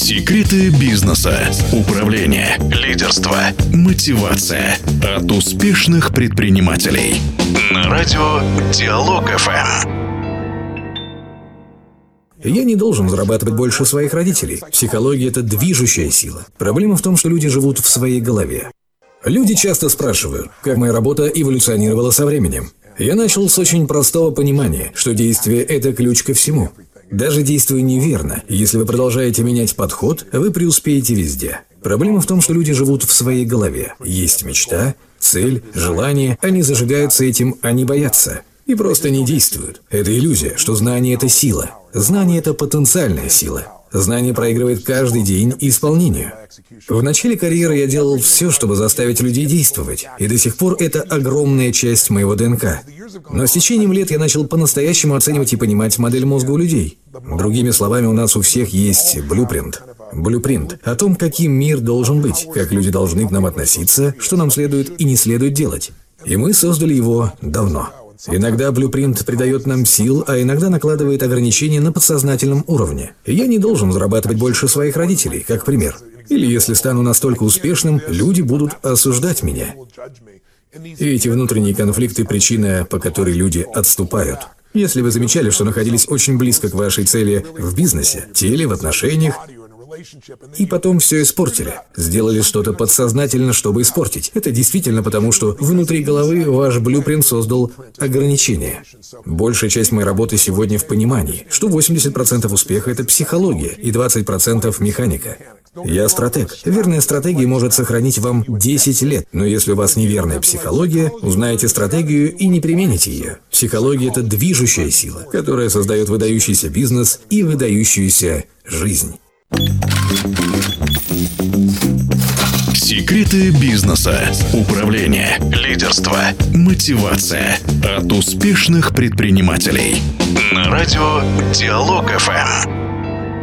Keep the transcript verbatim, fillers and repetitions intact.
Секреты бизнеса, управления, лидерства, мотивация от успешных предпринимателей. На радио Диалог эф эм. Я не должен зарабатывать больше своих родителей. Психология – это движущая сила. Проблема в том, что люди живут в своей голове. Люди часто спрашивают, как моя работа эволюционировала со временем. Я начал с очень простого понимания, что действие – это ключ ко всему. Даже действуя неверно, если вы продолжаете менять подход, вы преуспеете везде. Проблема в том, что люди живут в своей голове. Есть мечта, цель, желание, они зажигаются этим, они боятся. И просто не действуют. Это иллюзия, что знание – это сила. Знание – это потенциальная сила. Знание проигрывает каждый день исполнению. В начале карьеры я делал все, чтобы заставить людей действовать, и до сих пор это огромная часть моего ДНК. Но с течением лет я начал по-настоящему оценивать и понимать модель мозга у людей. Другими словами, у нас у всех есть блюпринт. Блюпринт о том, каким мир должен быть, как люди должны к нам относиться, что нам следует и не следует делать. И мы создали его давно. Иногда блюпринт придает нам сил, а иногда накладывает ограничения на подсознательном уровне. Я не должен зарабатывать больше своих родителей, как пример. Или если стану настолько успешным, люди будут осуждать меня. И эти внутренние конфликты – причина, по которой люди отступают. Если вы замечали, что находились очень близко к вашей цели в бизнесе, теле, в отношениях, и потом все испортили. Сделали что-то подсознательно, чтобы испортить. Это действительно потому, что внутри головы ваш блюпринт создал ограничения. Большая часть моей работы сегодня в понимании, что восемьдесят процентов успеха – это психология и двадцать процентов механика. Я стратег. Верная стратегия может сохранить вам десять лет, но если у вас неверная психология, узнаете стратегию и не примените ее. Психология – это движущая сила, которая создает выдающийся бизнес и выдающуюся жизнь. Секреты бизнеса, управления, лидерства, мотивация от успешных предпринимателей. На радио Диалог эф эм.